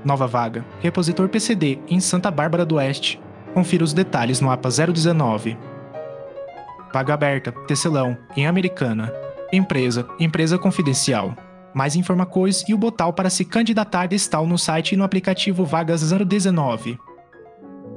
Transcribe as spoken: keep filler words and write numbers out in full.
Nova vaga, repositor P C D em Santa Bárbara do Oeste. Confira os detalhes no A P A zero dezenove. Vaga aberta, Tecelão, em Americana. Empresa, empresa confidencial. Mais informações e o botão para se candidatar está no site e no aplicativo Vagas zero dezenove.